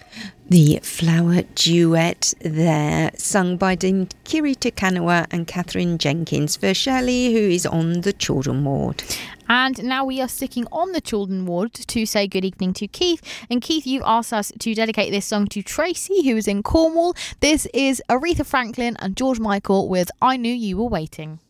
The Flower Duet there, sung by Kiri Tukanawa and Catherine Jenkins for Shirley, who is on the children ward. And now we are sticking on the children ward to say good evening to Keith. And Keith, you've asked us to dedicate this song to Tracy, who is in Cornwall. This is Aretha Franklin and George Michael with I Knew You Were Waiting.